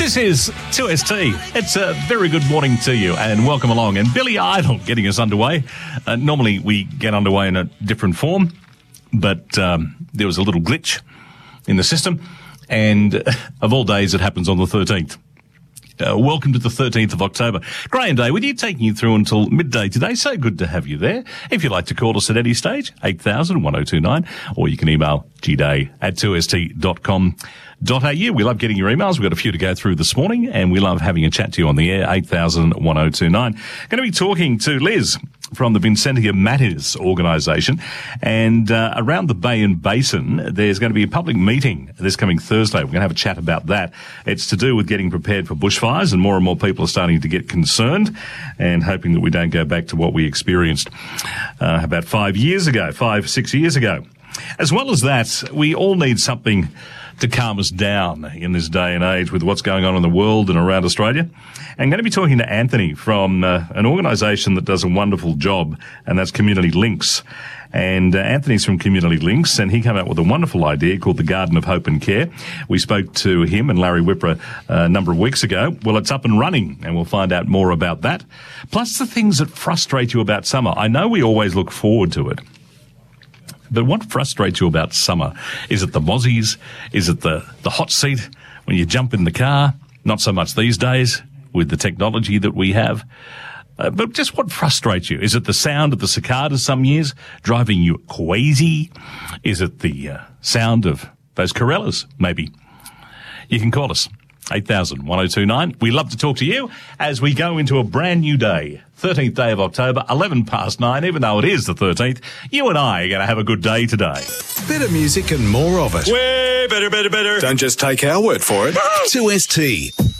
This is 2ST. It's a very good morning to you and welcome along. And Billy Idol getting us underway. Normally we get underway in a different form, but there was a little glitch in the system. And of all days, it happens on the 13th. Welcome to the 13th of October. Graham Day with you, taking you through until midday today. So good to have you there. If you'd like to call us at any stage, 8000-1029, or you can email gday@2st.com.au. We love getting your emails. We've got a few to go through this morning, and we love having a chat to you on the air, 8000-1029. Going to be talking to Liz from the Vincentia Matters organisation, and around the Bay and Basin, there's going to be a public meeting this coming Thursday. We're going to have a chat about that. It's to do with getting prepared for bushfires, and more people are starting to get concerned and hoping that we don't go back to what we experienced about 6 years ago. As well as that, we all need something to calm us down in this day and age with what's going on in the world and around Australia. I'm going to be talking to Anthony from an organisation that does a wonderful job, and that's Community Links. And Anthony's from Community Links, and he came up with a wonderful idea called the Garden of Hope and Care. We spoke to him and Larry Whipper a number of weeks ago. Well, it's up and running, and we'll find out more about that. Plus the things that frustrate you about summer. I know we always look forward to it, but what frustrates you about summer? Is it the mozzies? Is it the hot seat when you jump in the car? Not so much these days with the technology that we have. But just what frustrates you? Is it the sound of the cicadas some years driving you crazy? Is it the sound of those Corellas, maybe? You can call us, 8000-1029. We love to talk to you as we go into a brand new day. 13th day of October, 9:11, even though it is the 13th. You and I are going to have a good day today. Better music and more of it. Way better. Don't just take our word for it. 2ST.